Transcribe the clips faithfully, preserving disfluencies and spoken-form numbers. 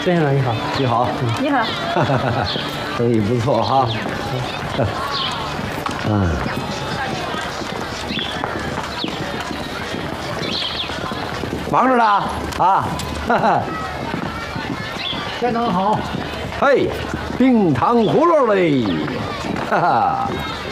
郑县长你好， 你好， 你好， 生意不错哈。嗯，忙着呢啊。 县长好。 嘿，冰糖葫芦嘞，哈哈。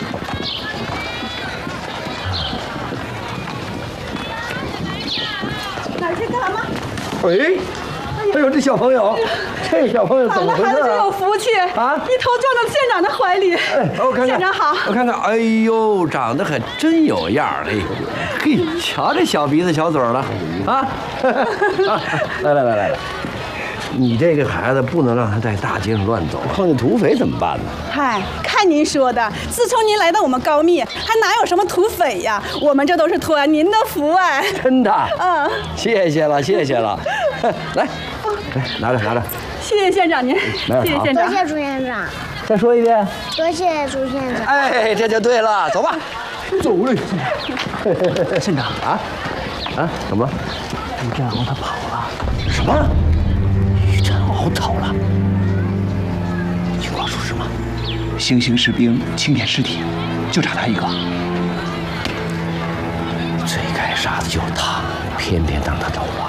哪儿去干嘛？ 喂，哎呦，这小朋友，这小朋友怎么回事俺的孩子真有福气啊！ 一头撞到县长的怀里。 哎，我看看， 县长好， 我看看，哎呦，长得还真有样儿嘞！嘿，瞧这小鼻子小嘴儿的啊！来来来来来，你这个孩子不能让他在大街上乱走，碰见土匪怎么办呢？ 嗨，看您说的，自从您来到我们高密，还哪有什么土匪呀？我们这都是托您的福哎。 真的？ 嗯， 谢谢了，谢谢了。来，来拿着拿着。 谢谢县长您，谢谢县长， 多谢朱县长， 再说一遍。 多谢朱县长。 哎，这就对了，走吧。走嘞。 县长啊啊，怎么了？ 于振豪他跑了。 什么？ 于振豪逃了？情况属实吗？ 行刑士兵清点尸体，就差他一个。 最该杀的就是他，偏偏让他逃了。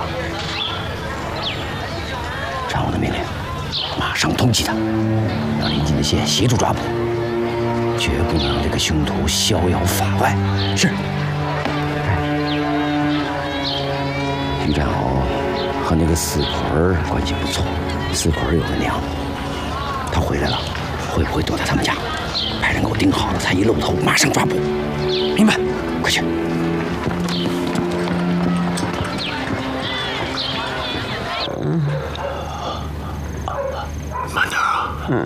传我的命令，马上通缉他，让临近的县协助抓捕，绝不能让这个凶徒逍遥法外。是。于振豪和那个四捆关系不错，四捆有个娘，他回来了，会不会躲在他们家？派人给我盯好了，他一露头，马上抓捕。明白？快去。 嗯，慢点啊。嗯。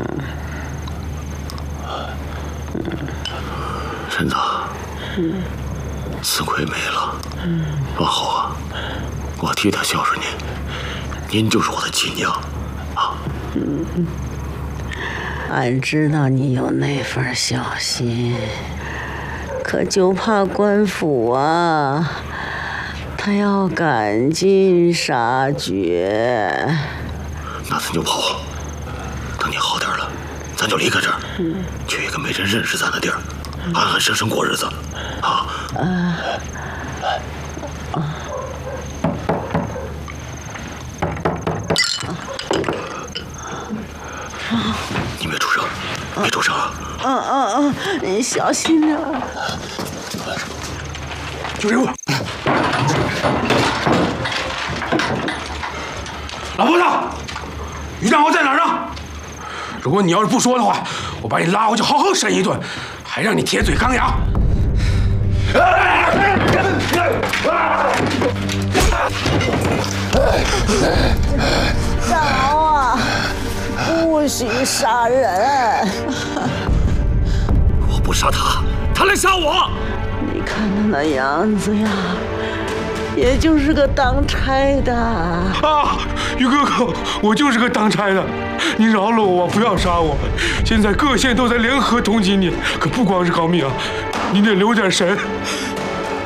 婶子。嗯。四奎没了。嗯。往后啊，我替他孝顺您，您就是我的亲娘，啊。 嗯。俺知道你有那份小心，可就怕官府啊，他要赶尽杀绝。 那咱就跑，等你好点了，咱就离开这儿，嗯、去一个没人认识咱的地儿，安安生生过日子，啊。啊。啊。你别出声，别出声啊！ 嗯嗯嗯，你小心点。 就这屋。老婆子，于振豪在哪儿呢？如果你要是不说的话，我把你拉回去好好审一顿，还让你铁嘴钢牙。 振豪啊！不许杀人！ 我不杀他，他来杀我。 你看他那样子呀，也就是个当差的。 啊，于哥哥，我就是个当差的，你饶了我，不要杀我。现在各县都在联合通缉你，可不光是高密啊，你得留点神。